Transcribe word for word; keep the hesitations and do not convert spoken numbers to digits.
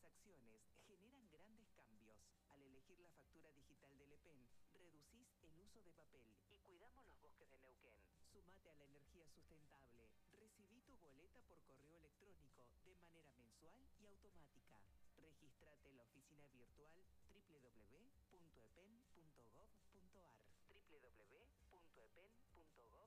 acciones generan grandes cambios. Al elegir la factura digital del E P E N, reducís el uso de papel y cuidamos los bosques de Neuquén. Sumate a la energía sustentable. Recibí tu boleta por correo electrónico de manera mensual y automática. Regístrate en la oficina virtual w w w punto e p e n punto gov punto a r w w w punto e p e n punto gov